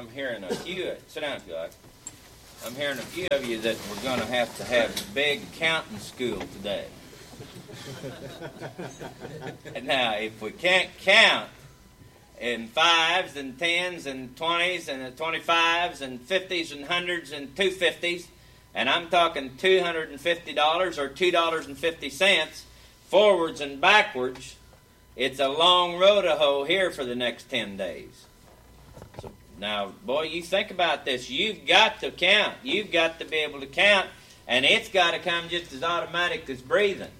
I'm hearing a few, sit down if you like. I'm hearing a few of you that we're going to have a big counting school today. Now, if we can't count in 5s and 10s and 20s and 25s and 50s and 100s and 250s, and I'm talking $250 or $2.50 forwards and backwards, it's a long road to hoe here for the next 10 days. So now, boy, you think about this. You've got to count. You've got to be able to count, and it's got to come just as automatic as breathing.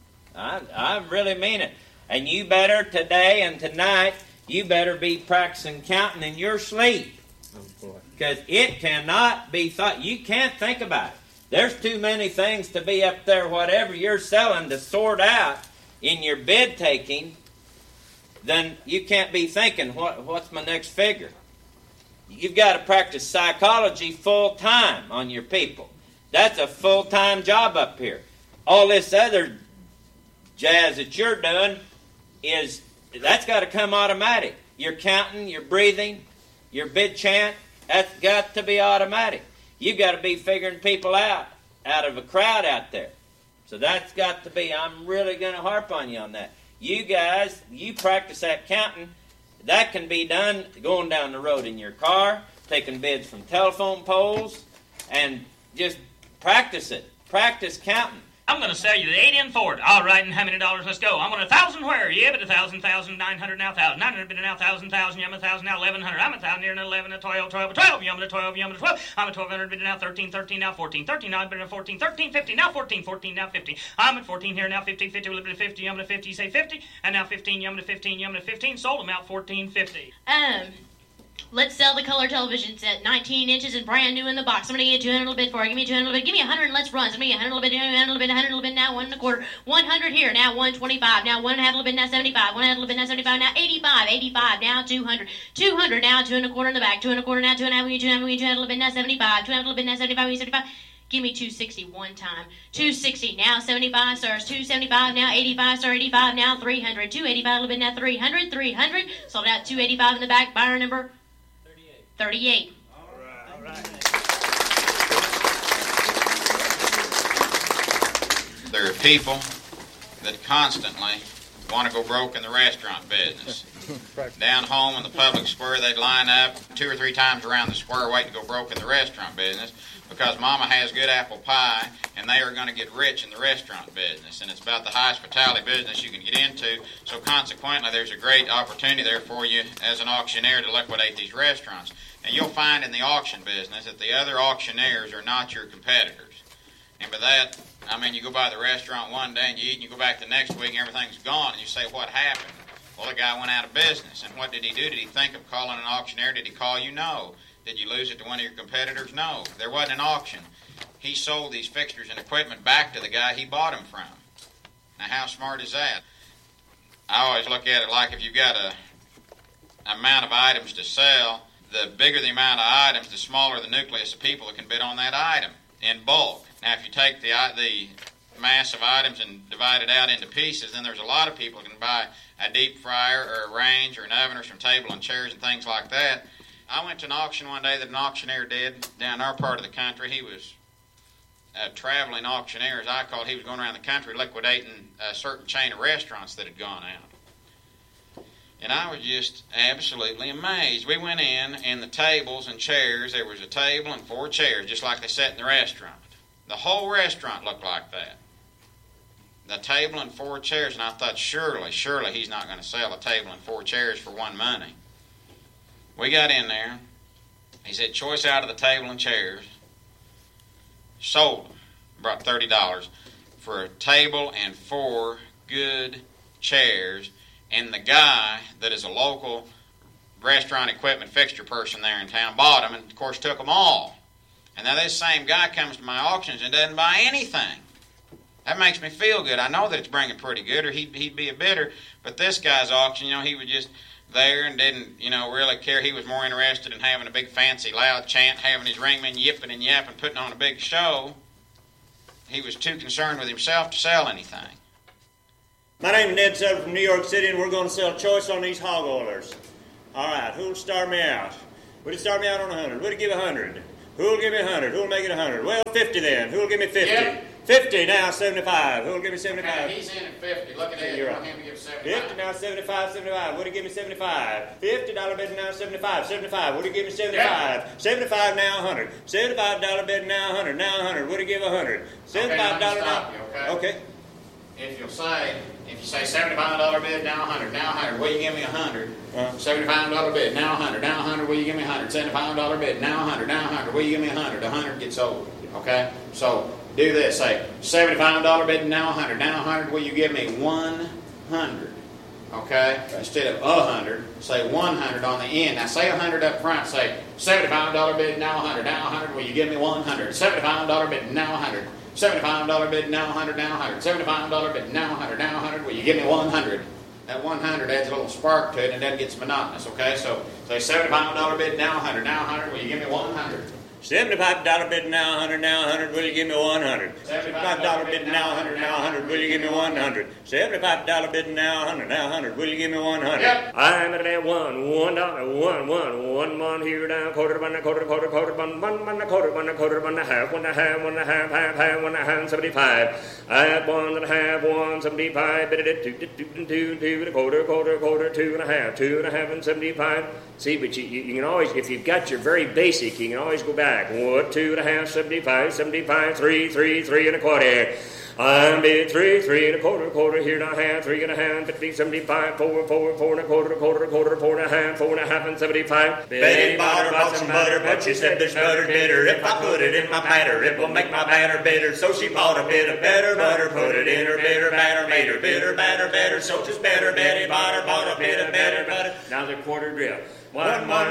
I really mean it. And you better today and tonight, you better be practicing counting in your sleep. Because it cannot be thought. You can't think about it. There's too many things to be up there, whatever you're selling, to sort out in your bid taking. Then you can't be thinking, what's my next figure? You've got to practice psychology full time on your people. That's a full-time job up here. All this other jazz that you're doing that's got to come automatic. You're counting, you're breathing, your bid chant, that's got to be automatic. You've got to be figuring people out of a crowd out there. So that's got to be, I'm really going to harp on you on that. You guys, you practice that counting. That can be done going down the road in your car, taking bids from telephone poles, and just practice it. Practice counting. I'm going to sell you the 8-in Ford. All right, and how many dollars? Let's go. I'm on 1,000 where? Yeah, but 1,000, 900 now, 1,000. 900, but now 1,000, yeah, I'm 1,000 now, 1,100. I'm 1,000 here, and 11, 12, 12, 12. Yeah, I'm 12, yeah, I'm 12. I'm 1,200, but now 13, now 14, 13, now, but 14, 13, 50, now 14, now 50. I'm at 14 here, now 50, a little bit of 50, I'm at 50, say 50, and now 15, yeah, I'm at 15, yeah, I'm at 15. Sold them out 14.50. Let's sell the color television set, 19 inches and brand new in the box. I'm going to get 200 a little bit for it. Give me 200 a little bit. Give me 100 and let's run. So give me 100 a little bit, 100 a little bit, 100 a little bit, now 1 1/4. 100 here, now 125. Now 1 1/2 a little bit, now 75. 1 1/2 a little bit, now 75. Now 85. 85, now 200. 200, now 2 1/4 in the back. 2 1/4, now 2 1/2. We 2 1/2, we 2 1/2 a little bit, now 75. 2 1/2 a little bit, now 75. We 75. Give me 260 one time. 260, now 75, sirs. 275, now 85, sir. 85, now 300. 285 a little bit, now 300. 300. Sold out 285 in the back. Buyer number 38. All right. There are people that constantly want to go broke in the restaurant business. Down home in the public square, they'd line up 2 or 3 times around the square waiting to go broke in the restaurant business because Mama has good apple pie and they are going to get rich in the restaurant business. And it's about the hospitality business you can get into. So consequently, there's a great opportunity there for you as an auctioneer to liquidate these restaurants. And you'll find in the auction business that the other auctioneers are not your competitors. And by that, I mean you go by the restaurant one day and you eat and you go back the next week and everything's gone and you say, what happened? Well, the guy went out of business. And what did he do? Did he think of calling an auctioneer? Did he call you? No. Did you lose it to one of your competitors? No. There wasn't an auction. He sold these fixtures and equipment back to the guy he bought them from. Now, how smart is that? I always look at it like if you've got a amount of items to sell, the bigger the amount of items, the smaller the nucleus of people that can bid on that item in bulk. Now, if you take the mass of items and divide it out into pieces, then there's a lot of people who can buy a deep fryer or a range or an oven or some table and chairs and things like that. I went to an auction one day that an auctioneer did down our part of the country. He was a traveling auctioneer, as I call it. He was going around the country liquidating a certain chain of restaurants that had gone out. And I was just absolutely amazed. We went in, and the tables and chairs, there was a table and 4 chairs, just like they sat in the restaurant. The whole restaurant looked like that. The table and 4 chairs, and I thought, surely he's not going to sell a table and 4 chairs for one money. We got in there. He said, choice out of the table and chairs. Sold them. Brought $30 for a table and 4 good chairs. And the guy that is a local restaurant equipment fixture person there in town bought them and, of course, took them all. And now this same guy comes to my auctions and doesn't buy anything. That makes me feel good. I know that it's bringing pretty good, or he'd be a bidder. But this guy's auction, he was just there and didn't, really care. He was more interested in having a big, fancy, loud chant, having his ringmen yipping and yapping, putting on a big show. He was too concerned with himself to sell anything. My name is Ned Sutter from New York City, and we're going to sell choice on these hog oilers. All right, who'll start me out? Would he start me out on 100? Would he give 100? Who'll give me 100? Who'll make it 100? Well, 50 then. Who'll give me 50? Yep. 50 now, 75. Who'll give me 75? Okay, he's in at 50. Look at that. You want him to give 75. 50 now, 75, 75. Would he give me 75? $50 bid now, 75. 75. Would he give me 75? Yep. 75 now, 100. $75 bid now, 100. Now 100. Would he give 100? $75 Okay, let me now. stop you, okay? If you say $75 bid, now 100, now 100, will you give me 100? $75 bid, now 100, now 100, will you give me 100? $75 bid, now 100, now 100, will you give me 100? 100 gets old, okay? So do this, say $75 bid, now 100, now 100, will you give me 100? Okay? Instead of 100, say 100 on the end. Now say 100 up front, say $75 bid, now 100, now 100, will you give me 100? $75 bid, now 100. $75 bid, now 100, now 100. $75 bid, now 100, now 100. Will you give me 100? That 100 adds a little spark to it and it doesn't get monotonous, okay? So say $75 bid, now 100, now 100. Will you give me 100? $75 bid now, 100, now 100, will you give me 100? $75 bid now, 100, now 100, will you give me 100? $75 bid now, 100, now 100, will you give me 100? Yep. I'm at that one here down, quarter bun, quarter bun, a quarter bun, a half, one and a half, half, 1.75. I have 1.5, 1.75, bid it two, a quarter, 2.5, and 75. See, but you can always, if you've got your very basic, you can always go back. 1, 2.5, 75, 3 and a quarter. I'm bid 3 and a quarter, here and a half, 3 and a half, 50, 75, 4 and a quarter, 4 and a half, and 75. Betty bought some butter, but she said there's butter bitter. If I put it in my batter, it will make my batter bitter. So she bought a bit of better butter, put it in her bitter batter, made her bitter batter better. So 'tis better, Betty bought a bit of better butter. Now the quarter drill. 1, 1.